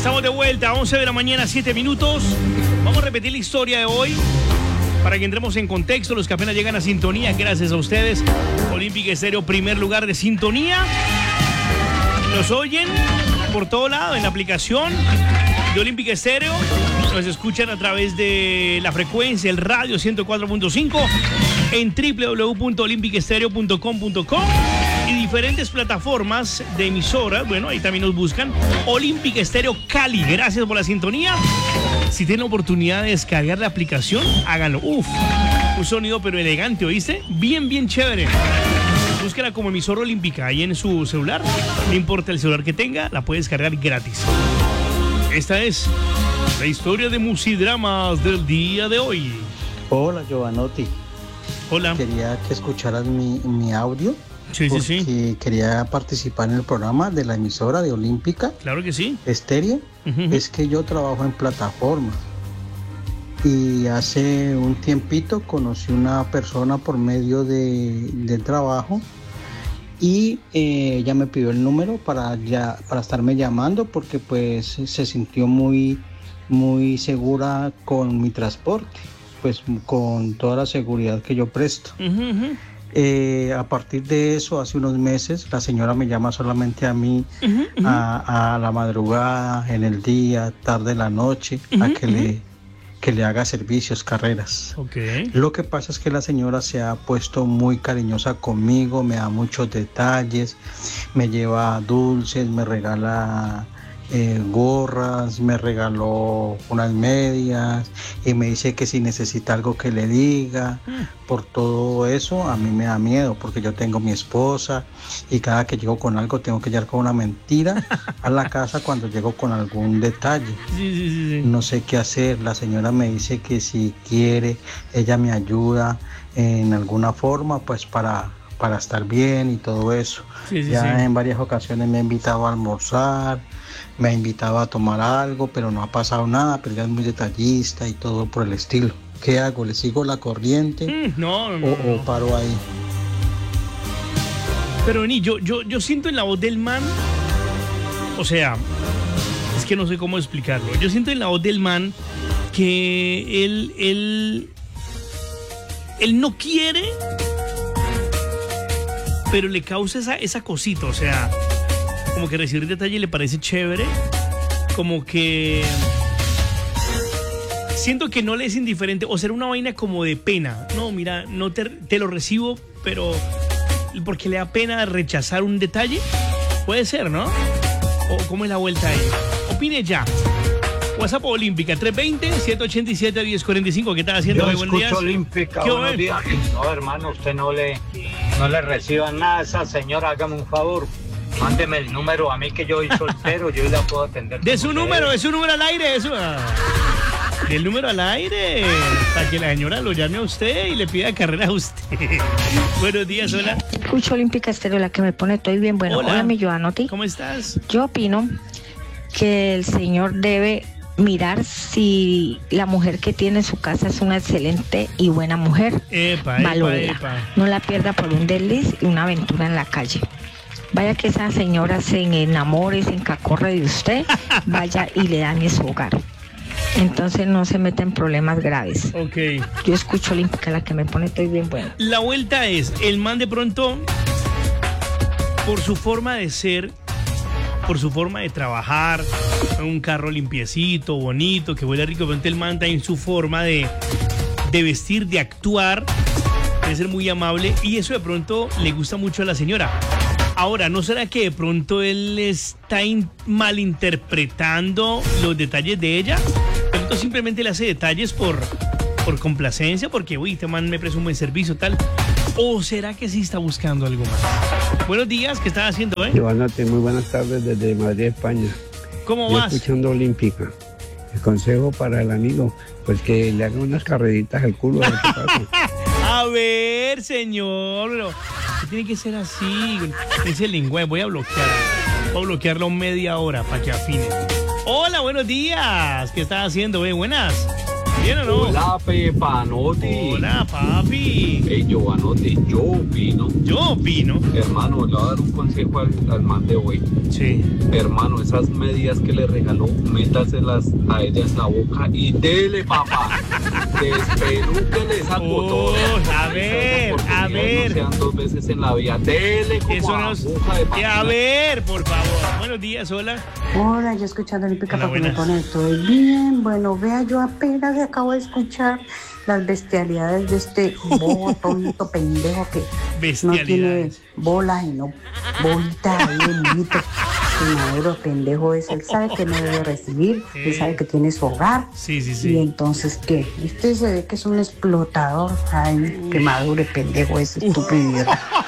Estamos de vuelta, 11 de la mañana, 7 minutos. Vamos a repetir la historia de hoy para que entremos en contexto. Los que apenas llegan a sintonía, gracias a ustedes. Olímpica Estéreo, primer lugar de sintonía. Nos oyen por todo lado en la aplicación de Olímpica Estéreo. Nos escuchan a través de la frecuencia, el radio 104.5 en www.olympicestereo.com.co y diferentes plataformas de emisoras. Bueno, ahí también nos buscan. Olímpica Estéreo Cali. Gracias por la sintonía. Si tienen oportunidad de descargar la aplicación, háganlo. Uf, un sonido pero elegante, ¿oíste? Bien, bien chévere. Búsquela como emisora olímpica ahí en su celular. No importa el celular que tenga, la puede descargar gratis. Esta es la historia de Musidramas del día de hoy. Hola, Giovanotti. Hola. Quería que escucharas mi audio. Sí, porque sí. quería participar en el programa de la emisora de Olímpica. Claro que sí. Estéreo. Es que yo trabajo en plataformas. Y hace un tiempito conocí una persona por medio del trabajo y ella me pidió el número para estarme llamando porque pues se sintió muy segura con mi transporte, pues con toda la seguridad que yo presto. A partir de eso, hace unos meses, la señora me llama solamente a mí a la madrugada, en el día, tarde en la noche, a que le haga servicios, carreras. Okay. Lo que pasa es que la señora se ha puesto muy cariñosa conmigo, me da muchos detalles, me lleva dulces, me regala gorras, me regaló unas medias y me dice que si necesita algo que le diga. Por todo eso a mí me da miedo porque yo tengo mi esposa y cada que llego con algo tengo que llegar con una mentira a la casa cuando llego con algún detalle. Sí. No sé qué hacer. La señora me dice que si quiere ella me ayuda en alguna forma pues para estar bien y todo eso. En varias ocasiones me ha invitado a almorzar, me ha invitado a tomar algo, pero no ha pasado nada, pero ella es muy detallista y todo por el estilo. ¿Qué hago? ¿Le sigo la corriente? ¿O paro ahí? Pero vení, yo siento en la voz del man, o sea, es que no sé cómo explicarlo. Yo siento en la voz del man que él no quiere, pero le causa esa cosita, o sea, como que recibir detalle le parece chévere, como que siento que no le es indiferente, o será una vaina como de pena. No, mira, no te lo recibo, pero porque le da pena rechazar un detalle. Puede ser, ¿no? ¿O cómo es la vuelta ahí? Opine ya. WhatsApp Olímpica 320-787-1045. ¿Qué estás haciendo? Yo Buenos días. Olímpica, buenos días. No, hermano, usted no le reciba nada a esa señora. Hágame un favor. Mándeme el número a mí que yo soy soltero. Yo la puedo atender. De su número al aire. Eso. El número al aire. Para que la señora lo llame a usted y le pida carrera a usted. Buenos días, hola. Escucho Olímpica Estéreo, la que me pone todo bien. Bueno, hola mi Giovanotti. ¿Cómo estás? Yo opino que el señor debe mirar si la mujer que tiene en su casa es una excelente y buena mujer. Valórela. No la pierda por un desliz y una aventura en la calle. Vaya que esa señora se enamore, se encacorre de usted, vaya y le dañe su hogar. Entonces no se meta en problemas graves. Ok. Yo escucho Olímpica, la que me pone todo bien bueno. La vuelta es, el man de pronto, por su forma de ser, por su forma de trabajar, un carro limpiecito, bonito, que huele rico, pero el man está en su forma de vestir, de actuar, de ser muy amable, y eso de pronto le gusta mucho a la señora. Ahora, ¿no será que de pronto él está malinterpretando los detalles de ella? De pronto simplemente le hace detalles por complacencia, porque, uy, este man me presta un buen servicio, tal. ¿O será que sí está buscando algo más? Buenos días, ¿qué estás haciendo, Giovanotti, muy buenas tardes desde Madrid, España. ¿Cómo vas? Escuchando Olímpica. El consejo para el amigo, pues que le haga unas carreritas al culo. A ver qué pasa. A ver, señor, pero tiene que ser así. Ese lengüe, voy a bloquearlo media hora para que afine. Hola, buenos días. ¿Qué estás haciendo, buenas? ¿Bien o no? Hola, Pepanotti. Hola, papi. Hey, Giovanotti, yo opino. Hermano, le voy a dar un consejo al man de hoy. Sí. Hermano, esas medias que le regaló, métaselas a ellas en la boca y dele, papá. Despelúquele esa cotona. A ver. No sean 2 veces en la vida. Dele como eso aguja de página. A ver, por favor. Buenos días, hola. Hola, yo escuchando el pica porque me pone todo bien. Bueno, vea, yo apenas acabo de escuchar las bestialidades de este bobo tonto pendejo que no tiene bolas y no bolita ahí el niñito. El maduro pendejo es, él sabe que no debe recibir, él sabe que tiene su hogar. Sí. Y entonces, ¿qué? Este se ve que es un explotador. Ay, que madure pendejo es estúpido.